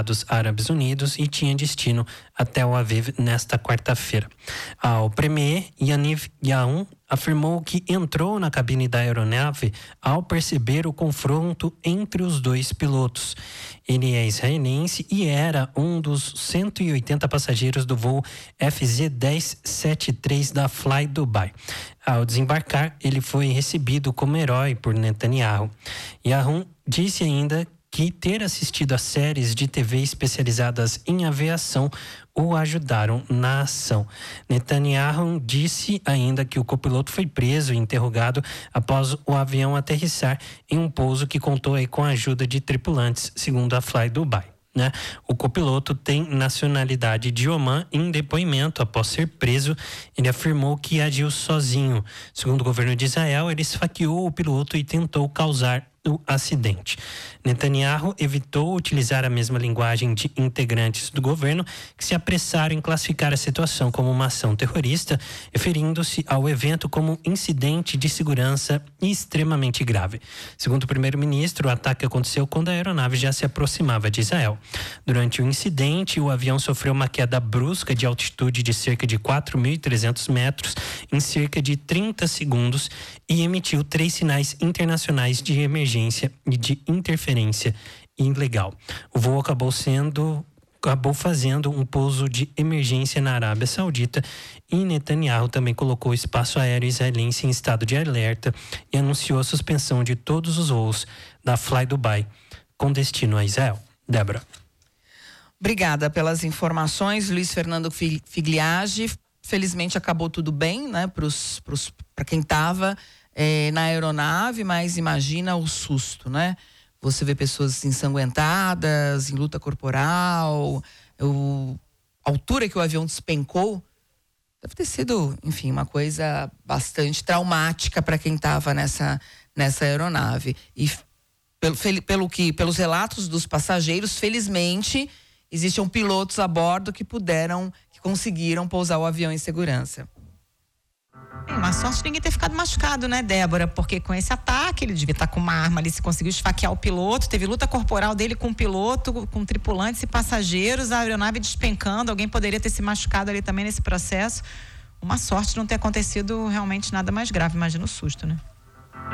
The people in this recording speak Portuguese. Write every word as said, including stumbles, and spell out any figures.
Emirados Árabes Unidos e tinha destino a Tel Aviv nesta quarta-feira. O premier Yaniv Yaun afirmou que entrou na cabine da aeronave ao perceber o confronto entre os dois pilotos. Ele é israelense e era um dos cento e oitenta passageiros do voo F Z dez setenta e três da Fly Dubai. Ao desembarcar, ele foi recebido como herói por Netanyahu. Yaun disse ainda que ter assistido a séries de T V especializadas em aviação o ajudaram na ação. Netanyahu disse ainda que o copiloto foi preso e interrogado após o avião aterrissar em um pouso que contou aí com a ajuda de tripulantes, segundo a Fly Dubai. Né? O copiloto tem nacionalidade de Omã. Em depoimento após ser preso, ele afirmou que agiu sozinho. Segundo o governo de Israel, ele esfaqueou o piloto e tentou causar o acidente. Netanyahu evitou utilizar a mesma linguagem de integrantes do governo que se apressaram em classificar a situação como uma ação terrorista, referindo-se ao evento como incidente de segurança extremamente grave. Segundo o primeiro-ministro, o ataque aconteceu quando a aeronave já se aproximava de Israel. Durante o incidente, o avião sofreu uma queda brusca de altitude de cerca de quatro mil e trezentos metros em cerca de trinta segundos e emitiu três sinais internacionais de emergência e de interferência ilegal. O voo acabou sendo acabou fazendo um pouso de emergência na Arábia Saudita e Netanyahu também colocou o espaço aéreo israelense em estado de alerta e anunciou a suspensão de todos os voos da Fly Dubai com destino a Israel. Débora. Obrigada pelas informações, Luiz Fernando Figliage. Felizmente acabou tudo bem, né, para quem estava É, na aeronave, mas imagina o susto, né? Você vê pessoas ensanguentadas, em luta corporal, o, a altura que o avião despencou, deve ter sido, enfim, uma coisa bastante traumática para quem estava nessa, nessa aeronave. E pelo, pelo que, pelos relatos dos passageiros, felizmente, existiam pilotos a bordo que puderam, que conseguiram pousar o avião em segurança. É uma sorte de ninguém ter ficado machucado, né, Débora? Porque com esse ataque, ele devia estar com uma arma ali, se conseguiu esfaquear o piloto, teve luta corporal dele com o piloto, com tripulantes e passageiros, a aeronave despencando, alguém poderia ter se machucado ali também nesse processo. Uma sorte de não ter acontecido realmente nada mais grave, imagina o susto, né?